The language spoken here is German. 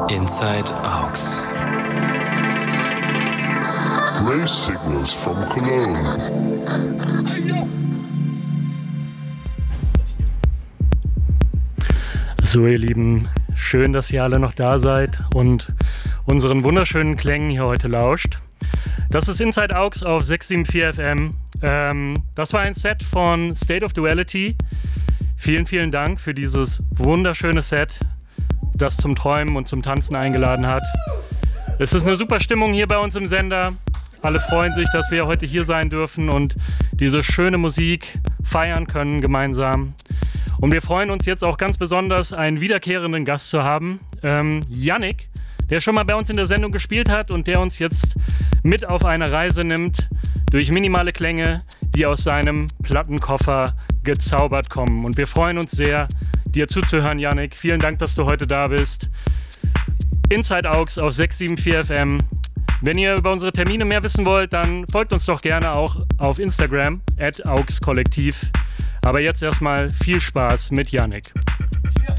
Inside AUX. Race signals from Cologne. So, ihr Lieben, schön, dass ihr alle noch da seid und unseren wunderschönen Klängen hier heute lauscht. Das ist Inside AUX auf 674 FM. Das war ein Set von State of Duality. Vielen, vielen Dank für dieses wunderschöne Set, das zum Träumen und zum Tanzen eingeladen hat. Es ist eine super Stimmung hier bei uns im Sender. Alle freuen sich, dass wir heute hier sein dürfen und diese schöne Musik feiern können gemeinsam. Und wir freuen uns jetzt auch ganz besonders, einen wiederkehrenden Gast zu haben, Yannick, der schon mal bei uns in der Sendung gespielt hat und der uns jetzt mit auf eine Reise nimmt durch minimale Klänge, die aus seinem Plattenkoffer gezaubert kommen. Und wir freuen uns sehr, dir zuzuhören, Yannick. Vielen Dank, dass du heute da bist. Inside AUX auf 674 FM. Wenn ihr über unsere Termine mehr wissen wollt, dann folgt uns doch gerne auch auf Instagram @AUXKollektiv. Aber jetzt erstmal viel Spaß mit Yannick.